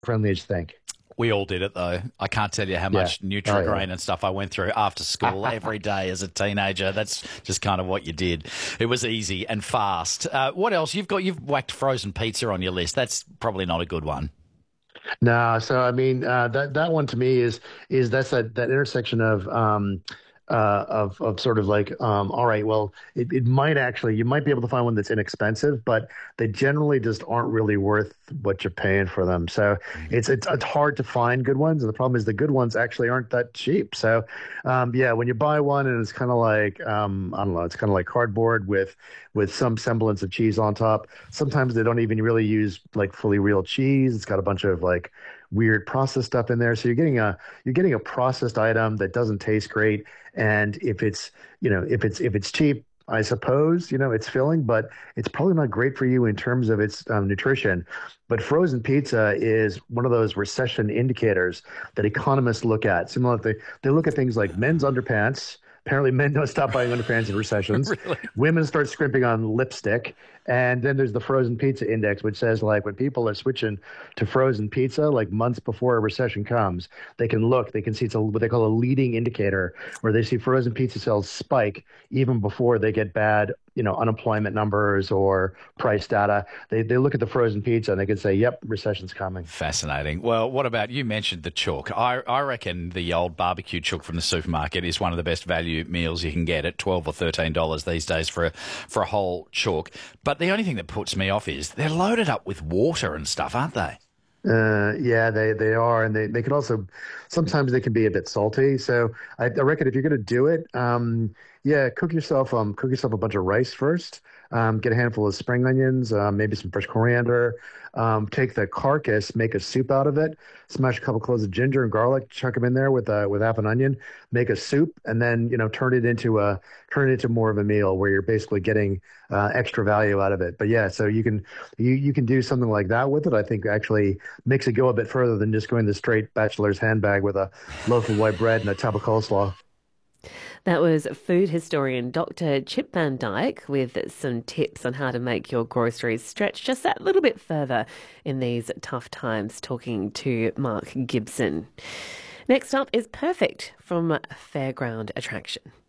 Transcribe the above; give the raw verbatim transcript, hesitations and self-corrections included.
friendly as you think. We all did it, though. I can't tell you how Yeah. much Oh, Nutrigrain and stuff I went through after school yeah. every day as a teenager. That's just kind of what you did. It was easy and fast. Uh, what else? You've got you've whacked frozen pizza on your list. That's probably not a good one. No, so I mean uh, that that one to me is is that's that that intersection of um uh of of sort of like um all right, well it, it might actually you might be able to find one that's inexpensive, but they generally just aren't really worth what you're paying for them. So it's it's it's hard to find good ones, and the problem is the good ones actually aren't that cheap. So um yeah, when you buy one and it's kind of like um I don't know, it's kind of like cardboard with with some semblance of cheese on top. Sometimes they don't even really use like fully real cheese. It's got a bunch of like weird processed stuff in there. So you're getting a you're getting a processed item that doesn't taste great. And if it's you know if it's if it's cheap, I suppose you know it's filling, but it's probably not great for you in terms of its um, nutrition. But frozen pizza is one of those recession indicators that economists look at. Similar, they they look at things like men's underpants. Apparently, men don't stop buying underpants in recessions. Really? Women start scrimping on lipstick. And then there's the frozen pizza index, which says like when people are switching to frozen pizza, like months before a recession comes, they can look, they can see it's a, what they call a leading indicator, where they see frozen pizza sales spike even before they get bad, you know, unemployment numbers or price data. They they look at the frozen pizza and they can say, yep, recession's coming. Fascinating. Well, what about you mentioned the chook? I, I reckon the old barbecue chook from the supermarket is one of the best value meals you can get at twelve or thirteen dollars these days for a, for a whole chook. But the only thing that puts me off is they're loaded up with water and stuff, aren't they? Uh, yeah, they they are, and they they can also sometimes they can be a bit salty. So I, I reckon if you're gonna do it, um, yeah, cook yourself um cook yourself a bunch of rice first. Um, get a handful of spring onions, uh, maybe some fresh coriander. Um, take the carcass, make a soup out of it. Smash a couple cloves of ginger and garlic, chuck them in there with uh, with half an onion. Make a soup, and then you know turn it into a turn it into more of a meal where you're basically getting uh, extra value out of it. But yeah, so you can you you can do something like that with it. I think actually makes it go a bit further than just going the straight bachelor's handbag with a loaf of white bread and a tub of coleslaw. That was food historian Doctor Chip Van Dyke with some tips on how to make your groceries stretch just that little bit further in these tough times, talking to Mark Gibson. Next up is Perfect from Fairground Attraction.